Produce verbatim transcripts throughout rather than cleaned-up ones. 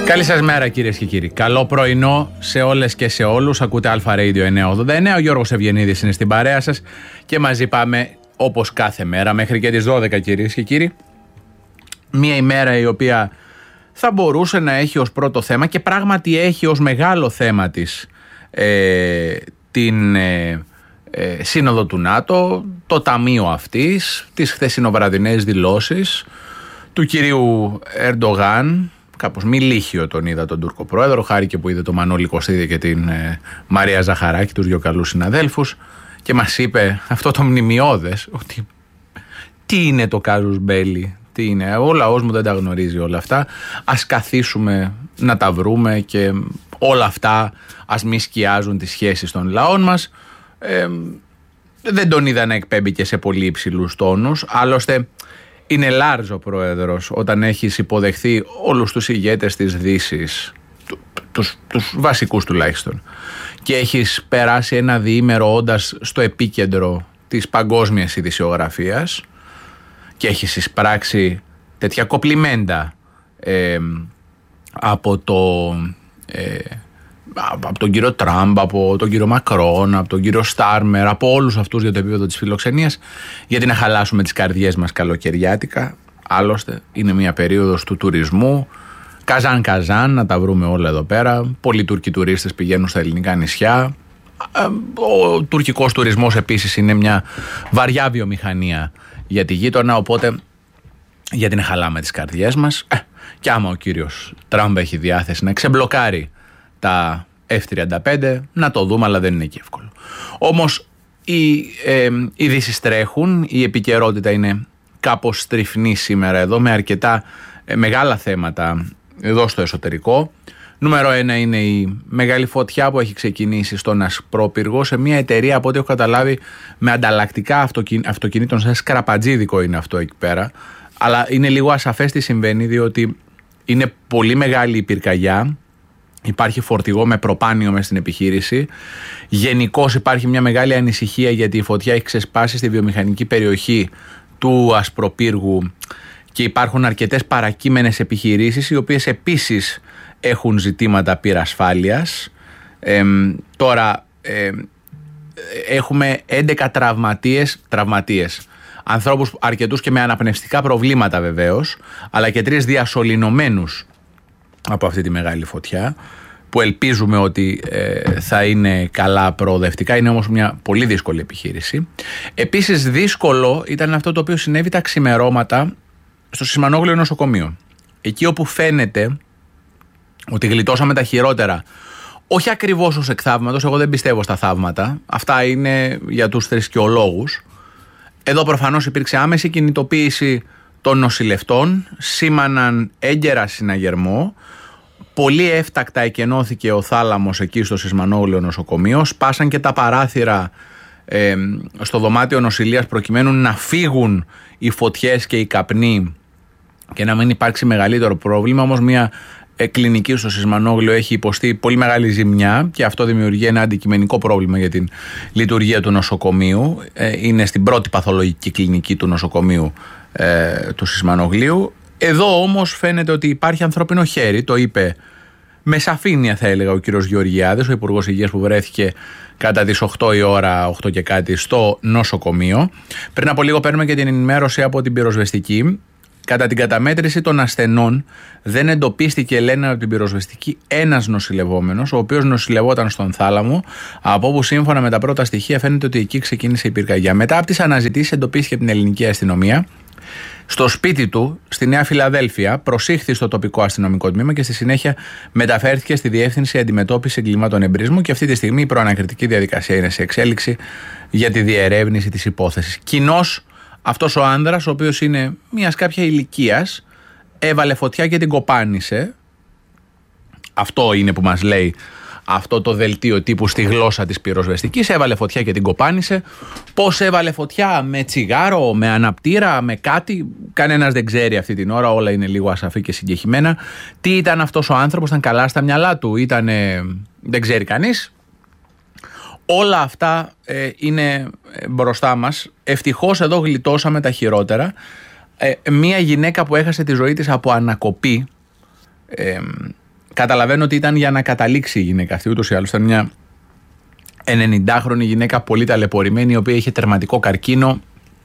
Καλή σας μέρα κυρίες και κύριοι. Καλό πρωινό σε όλες και σε όλους. Ακούτε Αλφα Radio εννιακόσια ογδόντα εννέα. Ο Γιώργος Ευγενίδης είναι στην παρέα σας και μαζί πάμε όπως κάθε μέρα μέχρι και τις δώδεκα κυρίες και κύριοι. Μία ημέρα η οποία θα μπορούσε να έχει ως πρώτο θέμα και πράγματι έχει ως μεγάλο θέμα της ε, την ε, ε, Σύνοδο του ΝΑΤΟ, το ταμείο αυτής, τις χθεσινοβραδινές δηλώσεις του κυρίου Ερντογάν. Κάπως μη λύχιο τον είδα τον Τούρκο πρόεδρο, χάρηκε που είδε τον Μανώλη Κωστίδη και την ε, Μαρία Ζαχαράκη, τους δύο καλούς συναδέλφους, και μας είπε αυτό το μνημιώδες, ότι τι είναι το κάζους μπέλι, τι είναι, ο λαός μου δεν τα γνωρίζει όλα αυτά, ας καθίσουμε να τα βρούμε και όλα αυτά ας μη σκιάζουν τις σχέσεις των λαών μας. Ε, δεν τον είδα να εκπέμπει και σε πολύ υψηλούς τόνους, άλλωστε είναι large ο πρόεδρος όταν έχεις υποδεχθεί όλους τους ηγέτες της Δύσης, τους, τους βασικούς τουλάχιστον, και έχεις περάσει ένα διήμερο όντας στο επίκεντρο της παγκόσμιας ειδησιογραφίας και έχεις εισπράξει τέτοια κοπλιμέντα ε, από το... Ε, από τον κύριο Τραμπ, από τον κύριο Μακρόν, από τον κύριο Στάρμερ, από όλους αυτούς για το επίπεδο της φιλοξενίας, γιατί να χαλάσουμε τις καρδιές μας καλοκαιριάτικα. Άλλωστε είναι μια περίοδος του τουρισμού, καζάν καζάν, να τα βρούμε όλα εδώ πέρα. Πολλοί Τούρκοι τουρίστες πηγαίνουν στα ελληνικά νησιά. Ο τουρκικός τουρισμός επίσης είναι μια βαριά βιομηχανία για τη γείτονα, οπότε γιατί να χαλάμε τις καρδιές μας. Ε, και άμα ο κύριος Τραμπ έχει διάθεση να ξεμπλοκάρει τα εφ τριάντα πέντε, να το δούμε, αλλά δεν είναι και εύκολο. Όμως οι ε, ειδήσεις τρέχουν, η επικαιρότητα είναι κάπως στριφνή σήμερα εδώ, με αρκετά ε, μεγάλα θέματα εδώ στο εσωτερικό. Νούμερο ένα είναι η μεγάλη φωτιά που έχει ξεκινήσει στον Ασπρόπυργο, σε μια εταιρεία, από ό,τι έχω καταλάβει, με ανταλλακτικά αυτοκιν... αυτοκινήτων, σαν σκραπατζίδικο είναι αυτό εκεί πέρα, αλλά είναι λίγο ασαφές τι συμβαίνει, διότι είναι πολύ μεγάλη η πυρκαγιά. Υπάρχει φορτηγό με προπάνιο μέσα στην επιχείρηση. Γενικώς υπάρχει μια μεγάλη ανησυχία, γιατί η φωτιά έχει ξεσπάσει στη βιομηχανική περιοχή του Ασπροπύργου και υπάρχουν αρκετές παρακείμενες επιχειρήσεις, οι οποίες επίσης έχουν ζητήματα πυρασφάλειας. Ε, τώρα ε, έχουμε έντεκα τραυματίες, τραυματίες, ανθρώπους αρκετούς και με αναπνευστικά προβλήματα βεβαίως, αλλά και τρεις διασωληνωμένους από αυτή τη μεγάλη φωτιά, που ελπίζουμε ότι ε, θα είναι καλά προοδευτικά. Είναι όμως μια πολύ δύσκολη επιχείρηση. Επίσης δύσκολο ήταν αυτό το οποίο συνέβη τα ξημερώματα στο Σισμανόγλιο νοσοκομείο, εκεί όπου φαίνεται ότι γλιτώσαμε τα χειρότερα, όχι ακριβώς ως εκ θαύματος, εγώ δεν πιστεύω στα θαύματα, αυτά είναι για τους θρησκεολόγους. Εδώ προφανώς υπήρξε άμεση κινητοποίηση των νοσηλευτών, σήμαναν έγκαιρα συναγερμό. Πολύ έφτακτα εκενώθηκε ο θάλαμος εκεί στο Σισμανόγλιο νοσοκομείο. Σπάσαν και τα παράθυρα ε, στο δωμάτιο νοσηλείας, προκειμένου να φύγουν οι φωτιές και οι καπνοί και να μην υπάρξει μεγαλύτερο πρόβλημα. Όμως μια ε, κλινική στο Σισμανόγλιο έχει υποστεί πολύ μεγάλη ζημιά και αυτό δημιουργεί ένα αντικειμενικό πρόβλημα για την λειτουργία του νοσοκομείου. Ε, είναι στην πρώτη παθολογική κλινική του νοσοκομείου ε, του Σισμανογλίου. Εδώ όμως φαίνεται ότι υπάρχει ανθρώπινο χέρι, το είπε με σαφήνεια θα έλεγα ο κύριος Γεωργιάδης, ο Υπουργός Υγείας, που βρέθηκε κατά τις οκτώ η ώρα, οκτώ και κάτι, στο νοσοκομείο. Πριν από λίγο παίρνουμε και την ενημέρωση από την πυροσβεστική. Κατά την καταμέτρηση των ασθενών δεν εντοπίστηκε, λένε από την πυροσβεστική, ένας νοσηλευόμενος, ο οποίος νοσηλευόταν στον θάλαμο, από όπου σύμφωνα με τα πρώτα στοιχεία φαίνεται ότι εκεί ξεκίνησε η πυρκαγιά. Μετά από τις αναζητήσεις εντοπίστηκε από την ελληνική αστυνομία στο σπίτι του στη Νέα Φιλαδέλφια, προσήχθη στο τοπικό αστυνομικό τμήμα και στη συνέχεια μεταφέρθηκε στη Διεύθυνση Αντιμετώπισης Εγκλημάτων Εμπρίσμου, και αυτή τη στιγμή η προανακριτική διαδικασία είναι σε εξέλιξη για τη διερεύνηση της υπόθεσης. Κοινώς αυτός ο άνδρας, ο οποίος είναι μιας κάποια ηλικίας, έβαλε φωτιά και την κοπάνισε. Αυτό είναι που μας λέει αυτό το δελτίο τύπου στη γλώσσα της πυροσβεστικής. Έβαλε φωτιά και την κοπάνισε. Πώς έβαλε φωτιά, με τσιγάρο, με αναπτήρα, με κάτι, κανένας δεν ξέρει αυτή την ώρα, όλα είναι λίγο ασαφή και συγκεχημένα. Τι ήταν αυτός ο άνθρωπος, ήταν καλά στα μυαλά του, ήταν, δεν ξέρει κανείς. Όλα αυτά ε, είναι μπροστά μας. Ευτυχώς εδώ γλιτώσαμε τα χειρότερα. Ε, μία γυναίκα που έχασε τη ζωή της από ανακοπή, ε, καταλαβαίνω ότι ήταν για να καταλήξει η γυναίκα αυτή. Ούτως ή άλλως ήταν μια ενενηντάχρονη γυναίκα πολύ ταλαιπωρημένη, η οποία είχε τερματικό καρκίνο.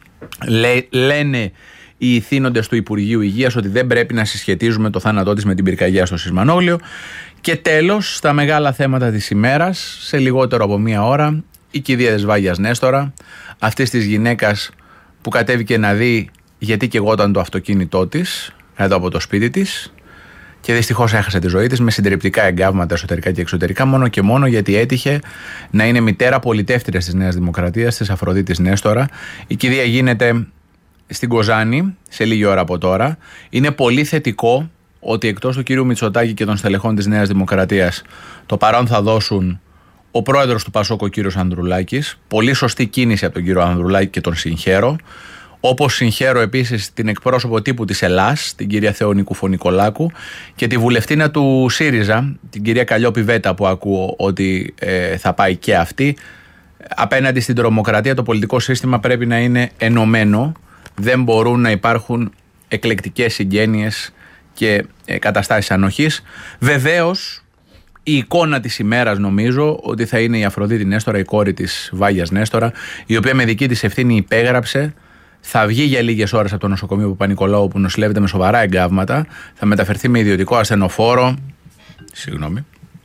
Λέ, λένε οι ηθήνοντες του Υπουργείου Υγείας ότι δεν πρέπει να συσχετίζουμε το θάνατό της με την πυρκαγιά στο Σισμανόγλιο. Και τέλος, στα μεγάλα θέματα της ημέρας, σε λιγότερο από μία ώρα, η κηδεία της Βάγιας Νέστορα, αυτής της γυναίκας που κατέβηκε να δει γιατί καιγόταν το αυτοκίνητό της εδώ από το σπίτι της και δυστυχώς έχασε τη ζωή της με συντριπτικά εγκάβματα εσωτερικά και εξωτερικά, μόνο και μόνο γιατί έτυχε να είναι μητέρα πολιτεύτριας της Νέας Δημοκρατίας, της Αφροδίτης Νέστορα. Η κηδεία γίνεται στην Κοζάνη σε λίγη ώρα από τώρα. Είναι πολύ θετικό ότι εκτός του κύριου Μητσοτάκη και των στελεχών της Νέας Δημοκρατίας το παρόν θα δώσουν ο πρόεδρος του Πασόκ, ο κύριος Ανδρουλάκης. Πολύ σωστή κίνηση από τον κύριο Ανδρουλάκη και τον συγχαίρω. Όπως συγχαίρω επίσης την εκπρόσωπο τύπου της Ελλάς, την κυρία Θεονίκου Φωνικολάκου, και τη βουλευτήνα του ΣΥΡΙΖΑ, την κυρία Καλλιόπη Βέτα, που ακούω ότι ε, θα πάει και αυτή. Απέναντι στην τρομοκρατία το πολιτικό σύστημα πρέπει να είναι ενωμένο. Δεν μπορούν να υπάρχουν εκλεκτικές συγγένειες και ε, καταστάσεις ανοχής. Βεβαίως, η εικόνα της ημέρας νομίζω ότι θα είναι η Αφροδίτη Νέστορα, η κόρη της Βάγιας Νέστορα, η οποία με δική της ευθύνη υπέγραψε. Θα βγει για λίγες ώρες από το νοσοκομείο Παπα-Νικολάου, που νοσηλεύεται με σοβαρά εγκάβματα. Θα μεταφερθεί με ιδιωτικό ασθενοφόρο. Συγγνώμη.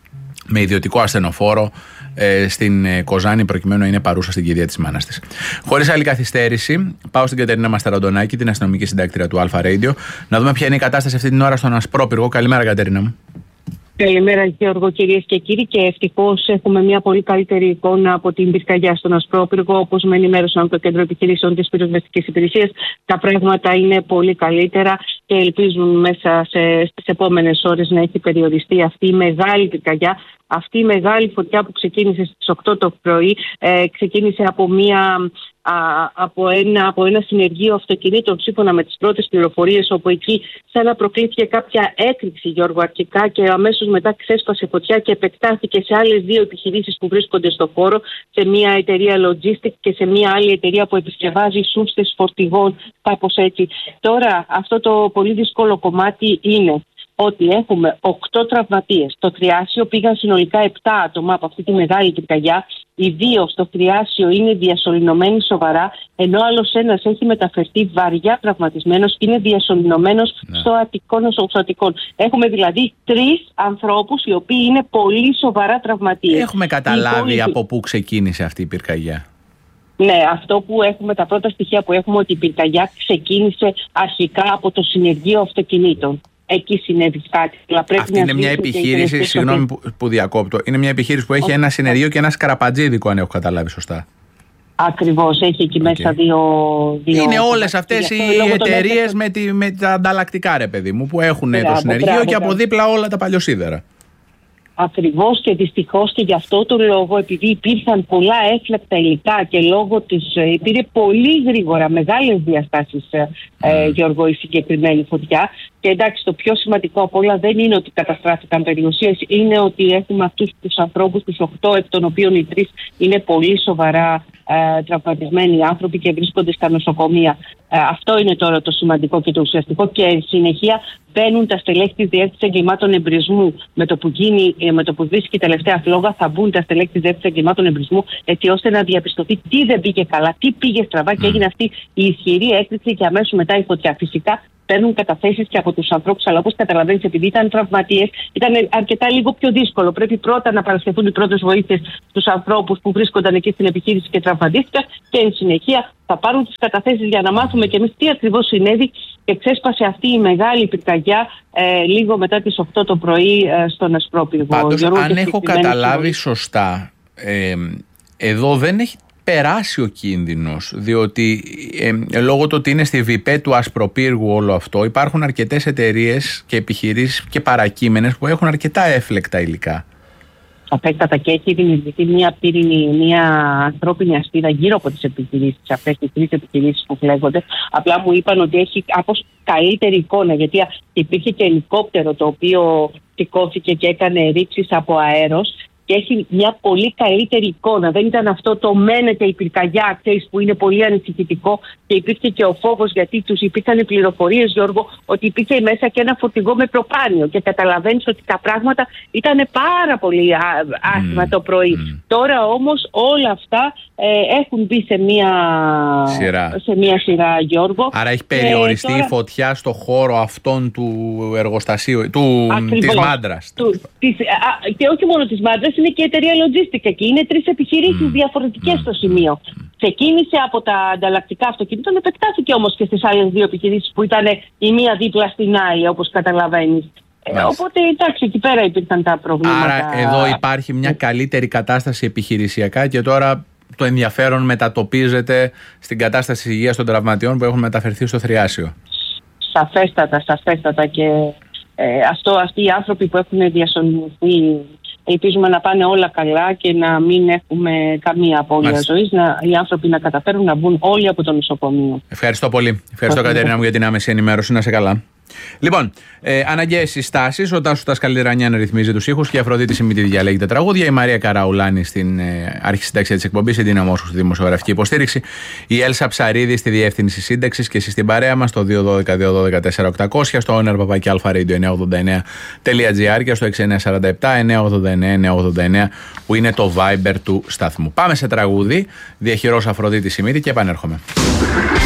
Με ιδιωτικό ασθενοφόρο ε, στην ε, Κοζάνη, προκειμένου να είναι παρούσα στην κηδεία της μάνας της. Χωρίς άλλη καθυστέρηση, πάω στην Κατερίνα Μασταραντονάκη, την αστυνομική συντάκτρια του Αλφα Radio, να δούμε ποια είναι η κατάσταση αυτή την ώρα στον Ασπρόπυργο. Καλημέρα, Κατερίνα μου. Καλημέρα, Γιώργο, κυρίες και κύριοι. Και ευτυχώς έχουμε μια πολύ καλύτερη εικόνα από την πυρκαγιά στον Ασπρόπυργο. Όπως με ενημέρωσαν από το Κέντρο Επιχειρήσεων της Πυροσβεστικής Υπηρεσίας, τα πράγματα είναι πολύ καλύτερα και ελπίζουν μέσα σε, στις επόμενες ώρες να έχει περιοριστεί αυτή η μεγάλη πυρκαγιά. Αυτή η μεγάλη φωτιά που ξεκίνησε στις οκτώ το πρωί ε, ξεκίνησε από, μια, α, από, ένα, από ένα συνεργείο αυτοκινήτων, σύμφωνα με τις πρώτες πληροφορίες, όπου εκεί σαν να προκλήθηκε κάποια έκρηξη, Γιώργο, αρχικά, και αμέσως μετά ξέσπασε φωτιά και επεκτάθηκε σε άλλες δύο επιχειρήσεις που βρίσκονται στο χώρο, σε μια εταιρεία logistic και σε μια άλλη εταιρεία που επισκευάζει σούστες φορτηγών, κάπως έτσι. Τώρα αυτό το πολύ δύσκολο κομμάτι είναι ότι έχουμε οκτώ τραυματίες. Στο Θριάσιο πήγαν συνολικά επτά άτομα από αυτή τη μεγάλη πυρκαγιά. Οι δύο στο Θριάσιο είναι διασωληνωμένοι σοβαρά, ενώ άλλος ένας έχει μεταφερθεί βαριά τραυματισμένος και είναι διασωληνωμένος ναι. στο Αττικό νοσοκομείο. Έχουμε δηλαδή τρεις ανθρώπους οι οποίοι είναι πολύ σοβαρά τραυματίες. Έχουμε καταλάβει από πού ξεκίνησε αυτή η πυρκαγιά? Ναι, αυτό που έχουμε, τα πρώτα στοιχεία που έχουμε, ότι η πυρκαγιά ξεκίνησε αρχικά από το συνεργείο αυτοκινήτων. Εκεί συνέβη κάτι. Αυτή είναι μια επιχείρηση, συγγνώμη που, που διακόπτω, είναι μια επιχείρηση που έχει ένα συνεργείο και ένα σκαραπατζίδικο, αν έχω καταλάβει σωστά. Ακριβώς, έχει εκεί okay. μέσα δύο, δύο... Είναι όλες αυτές οι εταιρείες με, τη, με τα ανταλλακτικά, ρε παιδί μου, που έχουν μπράβο, το συνεργείο μπράβο, και μπράβο. από δίπλα όλα τα παλιοσίδερα. Ακριβώς, και δυστυχώς και γι' αυτό το λόγο, επειδή υπήρχαν πολλά έφλακτα υλικά και λόγω της, πήρε πολύ γρήγορα μεγάλες διαστάσεις mm. ε, Γιώργο, η συγκεκριμένη φωτιά. Και εντάξει, το πιο σημαντικό από όλα δεν είναι ότι καταστράφηκαν περιουσίες, είναι ότι έχουμε αυτούς τους ανθρώπους, τους οκτώ, εκ των οποίων οι τρεις είναι πολύ σοβαρά ε, τραυματισμένοι άνθρωποι και βρίσκονται στα νοσοκομεία. Ε, αυτό είναι τώρα το σημαντικό και το ουσιαστικό, και συνεχεία μπαίνουν τα στελέχη της Διεύθυνσης Εγκλημάτων Εμπρισμού. Με το που γίνει, με το που βρίσκει η τελευταία φλόγα, θα μπουν τα στελέχη της Διεύθυνσης Εγκλημάτων Εμπρισμού, έτσι ώστε να διαπιστωθεί τι δεν πήγε καλά, τι πήγε στραβά, και έγινε αυτή η ισχυρή έκρηξη και αμέσως μετά η φωτιά. Φυσικά παίρνουν καταθέσεις και από τους ανθρώπους, αλλά όπως καταλαβαίνεις, επειδή ήταν τραυματίες, ήταν αρκετά λίγο πιο δύσκολο. Πρέπει πρώτα να παρασχεθούν οι πρώτες βοήθειες στους ανθρώπους που βρίσκονταν εκεί στην επιχείρηση και τραυματίστηκαν, και εν συνεχεία θα πάρουν τις καταθέσεις για να μάθουμε κι εμείς τι ακριβώς συνέβη, και ξέσπασε αυτή η μεγάλη πυρκαγιά ε, λίγο μετά τις οκτώ το πρωί ε, στον Ασπρόπυργο. Πάντως, αν έχω καταλάβει σωστά, ε, εδώ δεν έχει περάσει ο κίνδυνος, διότι ε, λόγω του ότι είναι στη ΒΙΠΕ του Ασπροπύργου όλο αυτό, υπάρχουν αρκετές εταιρείες και επιχειρήσεις και παρακείμενες που έχουν αρκετά έφλεκτα υλικά. Απέκτατα, και έχει δημιουργηθεί μια πύρινη, μια ανθρώπινη ασπίδα γύρω από τις επιχειρήσεις, αυτές τις τρεις επιχειρήσεις που φλέγονται. Απλά μου είπαν ότι έχει κάπως καλύτερη εικόνα, γιατί υπήρχε και ελικόπτερο το οποίο σηκώθηκε και έκανε ρήψεις από αέρος, και έχει μια πολύ καλύτερη εικόνα. Δεν ήταν αυτό το μένεται η πυρκαγιά, ξέρεις, που είναι πολύ ανησυχητικό, και υπήρχε και ο φόβος, γιατί τους υπήρχαν πληροφορίες, Γιώργο, ότι υπήρχε μέσα και ένα φορτηγό με προπάνιο, και καταλαβαίνεις ότι τα πράγματα ήταν πάρα πολύ άσχημα mm. το πρωί. Mm. Τώρα όμως όλα αυτά ε, έχουν μπει σε μια σειρά, σε μια σειρά Γιώργο. Άρα έχει περιοριστεί τώρα η φωτιά στο χώρο αυτόν του εργοστασίου, του, της Μάντρας. Του, της, α, και όχι μόνο της Μάντρας, είναι και η εταιρεία Logistica και είναι τρεις επιχειρήσεις mm. διαφορετικές mm. στο σημείο. Mm. Ξεκίνησε από τα ανταλλακτικά αυτοκινήτων, επεκτάθηκε όμως και στις άλλες δύο επιχειρήσεις που ήταν η μία δίπλα στην άλλη, όπως καταλαβαίνεις. Ε, οπότε εντάξει, εκεί πέρα υπήρχαν τα προβλήματα. Άρα εδώ υπάρχει μια καλύτερη κατάσταση επιχειρησιακά, και τώρα το ενδιαφέρον μετατοπίζεται στην κατάσταση υγείας των τραυματιών που έχουν μεταφερθεί στο Θριάσιο. Σαφέστατα, σαφέστατα, και ε, αυτό, αυτοί οι άνθρωποι που έχουν διασωληνωθεί, ελπίζουμε να πάνε όλα καλά και να μην έχουμε καμία απώλεια ζωής, να, οι άνθρωποι να καταφέρουν να μπουν όλοι από το νοσοκομείο. Ευχαριστώ πολύ. Ευχαριστώ, Κατερίνα μου, για την άμεση ενημέρωση. Να σε καλά. Λοιπόν, ε, αναγκαίες συστάσεις. Ο Τάσος Τασκαλιρανιάν ρυθμίζει τους ήχους και η Αφροδίτη Σιμίτη διαλέγει τα τραγούδια. Η Μαρία Καραουλάνη στην ε, αρχισυνταξία της εκπομπής, η Ντίνα Μόσχου στη δημοσιογραφική υποστήριξη. Η Έλσα Ψαρίδη στη διεύθυνση σύνταξης, και εσείς στην παρέα μας στο δύο ένα δύο δύο ένα δύο τέσσερα οκτακόσια, στο owner παπάκι αλφα radio εννιακόσια ογδόντα εννέα τελεία τζι άρ και στο έξι εννιά τέσσερα επτά εννιακόσια ογδόντα εννέα εννιακόσια ογδόντα εννέα που είναι το Viber του σταθμού. Πάμε σε τραγούδι. Διαχειρός Αφροδίτη Σιμίτη και επανέρχομαι.